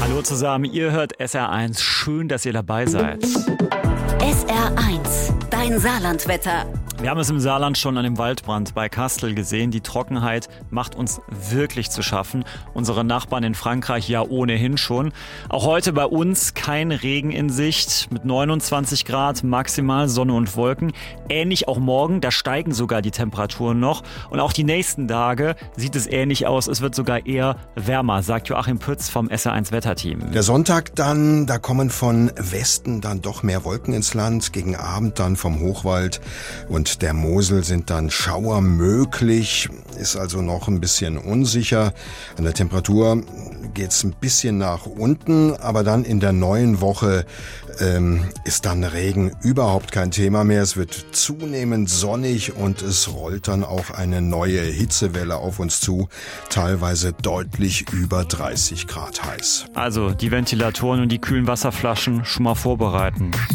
Hallo zusammen, ihr hört SR1. Schön, dass ihr dabei seid. SR1, dein Saarlandwetter. Wir haben es im Saarland schon an dem Waldbrand bei Kastel gesehen. Die Trockenheit macht uns wirklich zu schaffen. Unsere Nachbarn in Frankreich ja ohnehin schon. Auch heute bei uns kein Regen in Sicht. Mit 29 Grad maximal Sonne und Wolken. Ähnlich auch morgen, da steigen sogar die Temperaturen noch. Und auch die nächsten Tage sieht es ähnlich aus. Es wird sogar eher wärmer, sagt Joachim Pütz vom SR1 Wetterteam. Der Sonntag dann, da kommen von Westen dann doch mehr Wolken ins Land. Gegen Abend dann vom Hochwald und der Mosel sind dann Schauer möglich, ist also noch ein bisschen unsicher. An der Temperatur geht's ein bisschen nach unten, aber dann in der neuen Woche ist dann Regen überhaupt kein Thema mehr. Es wird zunehmend sonnig und es rollt dann auch eine neue Hitzewelle auf uns zu, teilweise deutlich über 30 Grad heiß. Also die Ventilatoren und die kühlen Wasserflaschen schon mal vorbereiten.